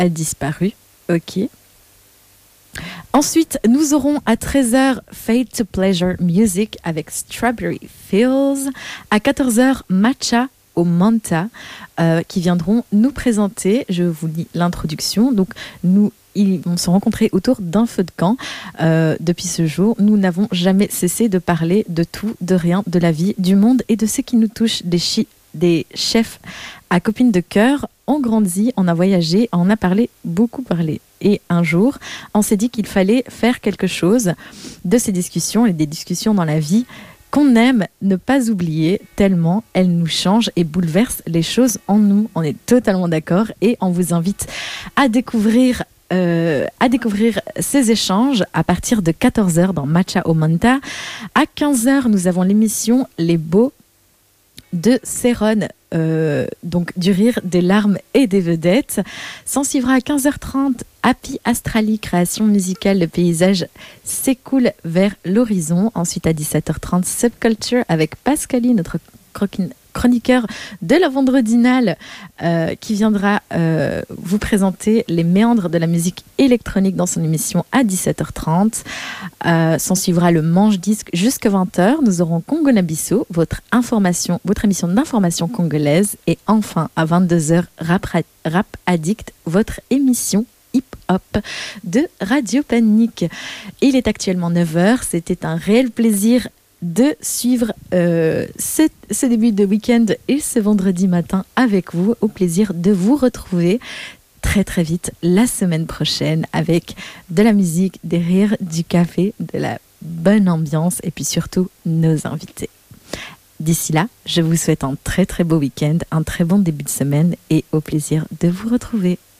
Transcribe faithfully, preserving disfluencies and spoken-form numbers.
a disparu. Ok. Ensuite, nous aurons à treize heures Fade to Pleasure Music avec Strawberry Fields. À quatorze heures, Matcha au Manta euh, qui viendront nous présenter, je vous lis l'introduction. Donc, nous ils vont se rencontrer autour d'un feu de camp. Euh, depuis ce jour, nous n'avons jamais cessé de parler de tout, de rien, de la vie, du monde et de ce qui nous touche, des, chi- des chefs à copines de cœur. On grandit, on a voyagé, on a parlé, beaucoup parlé. Et un jour, on s'est dit qu'il fallait faire quelque chose de ces discussions et des discussions dans la vie qu'on aime ne pas oublier tellement elles nous changent et bouleversent les choses en nous. On est totalement d'accord et on vous invite à découvrir Euh, à découvrir ces échanges à partir de quatorze heures dans Matcha au Manta. À quinze heures, nous avons l'émission Les Beaux de Céron, euh, donc du rire, des larmes et des vedettes. S'en suivra à quinze heures trente Happy Astralie, création musicale, le paysage s'écoule vers l'horizon. Ensuite à dix-sept heures trente Subculture avec Pascaline, notre croquine chroniqueur de la Vendredinale euh, qui viendra euh, vous présenter les méandres de la musique électronique dans son émission à dix-sept heures trente. Euh, s'en suivra le Manche Disque jusqu'à vingt heures. Nous aurons Congo Nabisso, votre, information, votre émission d'information congolaise. Et enfin, à vingt-deux heures, Rap, Rap Addict, votre émission hip-hop de Radio Panique. Il est actuellement neuf heures. C'était un réel plaisir de suivre euh, ce, ce début de week-end et ce vendredi matin avec vous. Au plaisir de vous retrouver très très vite la semaine prochaine avec de la musique, des rires, du café, de la bonne ambiance et puis surtout nos invités. D'ici là, je vous souhaite un très très beau week-end, un très bon début de semaine et au plaisir de vous retrouver.